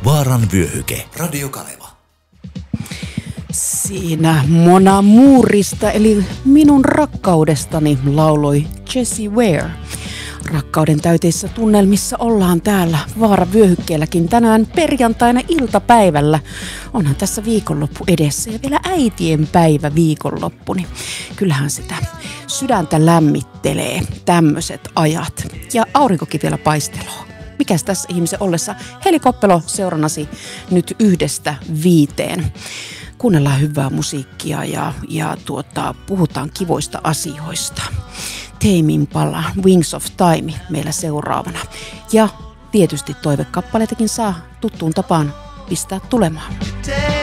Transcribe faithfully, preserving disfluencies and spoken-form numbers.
Vaaran vyöhyke. Radio Kaleva. Siinä Mon Amourista eli minun rakkaudestani lauloi Jessie Ware. Rakkauden täyteissä tunnelmissa ollaan täällä Vaaran vyöhykkeelläkin tänään perjantaina iltapäivällä. Onhan tässä viikonloppu edessä ja vielä äitien päivä viikonloppuni. Kyllähän sitä sydäntä lämmittelee tämmöiset ajat. Ja aurinkokin vielä paisteloo. Mikäs tässä ihmisen ollessa? Heli Koppelo seurannasi nyt yhdestä viiteen. Kuunnellaan hyvää musiikkia ja, ja tuota, puhutaan kivoista asioista. Tame Impala, Wings of Time meillä seuraavana. Ja tietysti toivekappaleitakin saa tuttuun tapaan pistää tulemaan.